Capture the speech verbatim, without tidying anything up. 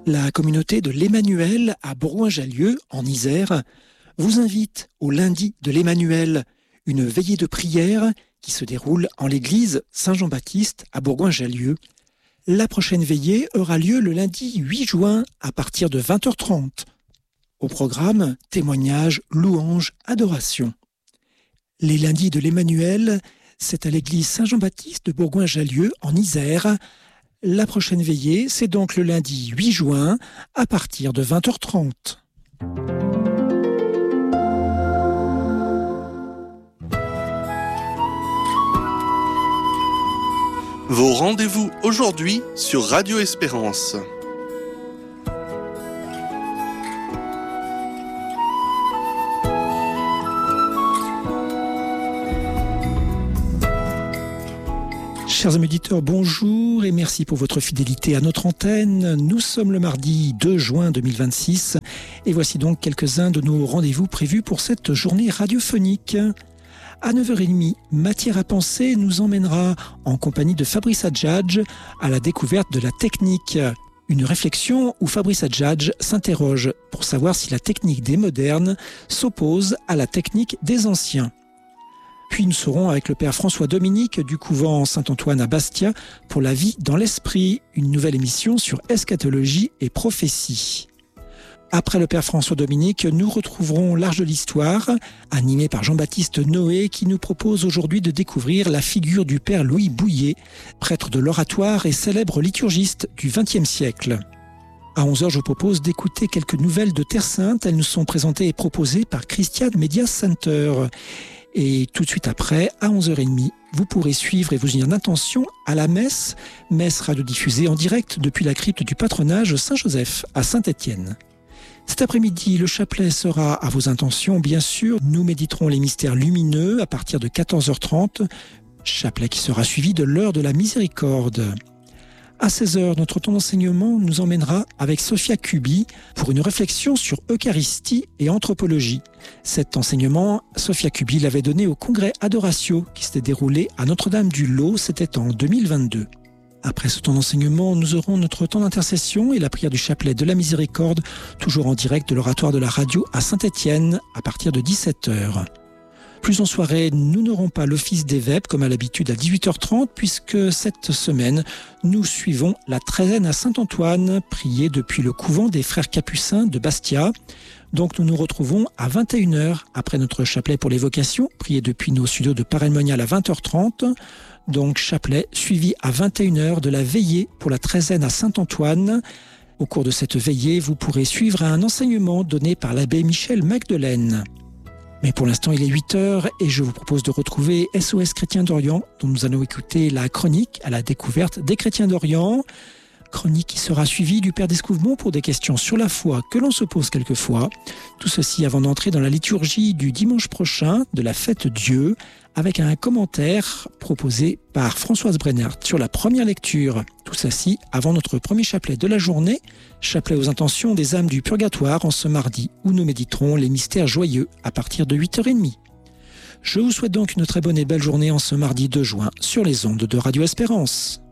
La communauté de l'Emmanuel à Bourgoin-Jallieu, en Isère, vous invite au lundi de l'Emmanuel, une veillée de prière qui se déroule en l'église Saint-Jean-Baptiste à Bourgoin-Jallieu. La prochaine veillée aura lieu le lundi huit juin à partir de vingt heures trente. Au programme, témoignages, louanges, adoration. Les lundis de l'Emmanuel, c'est à l'église Saint-Jean-Baptiste de Bourgoin-Jallieu en Isère. La prochaine veillée, c'est donc le lundi huit juin à partir de vingt heures trente. Vos rendez-vous aujourd'hui sur Radio Espérance. Chers auditeurs, bonjour et merci pour votre fidélité à notre antenne. Nous sommes le mardi deux juin deux mille vingt-six et voici donc quelques-uns de nos rendez-vous prévus pour cette journée radiophonique. À neuf heures trente, Matière à penser nous emmènera en compagnie de Fabrice Adjadj à la découverte de la technique. Une réflexion où Fabrice Adjadj s'interroge pour savoir si la technique des modernes s'oppose à la technique des anciens. Puis nous serons avec le père François Dominique du couvent Saint-Antoine à Bastia pour La vie dans l'esprit, une nouvelle émission sur eschatologie et prophétie. Après le père François Dominique, nous retrouverons l'Arche de l'Histoire, animé par Jean-Baptiste Noé, qui nous propose aujourd'hui de découvrir la figure du père Louis Bouillet, prêtre de l'oratoire et célèbre liturgiste du vingtième siècle. À onze heures, je propose d'écouter quelques nouvelles de Terre Sainte. Elles nous sont présentées et proposées par Christian Medias Center. Et tout de suite après, à onze heures trente, vous pourrez suivre et vous unir d'intention à la messe, messe radiodiffusée en direct depuis la crypte du patronage Saint-Joseph à Saint-Étienne. Cet après-midi, le chapelet sera à vos intentions, bien sûr. Nous méditerons les mystères lumineux à partir de quatorze heures trente, chapelet qui sera suivi de l'heure de la miséricorde. À seize heures, notre temps d'enseignement nous emmènera avec Sophia Cubi pour une réflexion sur Eucharistie et anthropologie. Cet enseignement, Sophia Cubi l'avait donné au congrès Adoratio qui s'était déroulé à Notre-Dame-du-Lot, c'était en deux mille vingt-deux. Après ce temps d'enseignement, nous aurons notre temps d'intercession et la prière du chapelet de la miséricorde, toujours en direct de l'oratoire de la radio à Saint-Étienne à partir de dix-sept heures. Plus en soirée, nous n'aurons pas l'office des vêpres comme à l'habitude à dix-huit heures trente puisque cette semaine, nous suivons la treizaine à Saint-Antoine, priée depuis le couvent des frères capucins de Bastia. Donc nous nous retrouvons à vingt et une heures après notre chapelet pour les vocations, prié depuis nos studios de Paray-le-Monial à vingt heures trente. Donc chapelet suivi à vingt et une heures de la veillée pour la treizaine à Saint-Antoine. Au cours de cette veillée, vous pourrez suivre un enseignement donné par l'abbé Michel Magdelaine. Mais pour l'instant, il est huit heures et je vous propose de retrouver S O S Chrétiens d'Orient, dont nous allons écouter la chronique à la découverte des chrétiens d'Orient. Chronique qui sera suivie du Père Descouvemont pour des questions sur la foi que l'on se pose quelquefois. Tout ceci avant d'entrer dans la liturgie du dimanche prochain de la fête Dieu, avec un commentaire proposé par Françoise Brennert sur la première lecture. Tout ceci avant notre premier chapelet de la journée, chapelet aux intentions des âmes du purgatoire en ce mardi où nous méditerons les mystères joyeux à partir de huit heures trente. Je vous souhaite donc une très bonne et belle journée en ce mardi deux juin sur les ondes de Radio Espérance.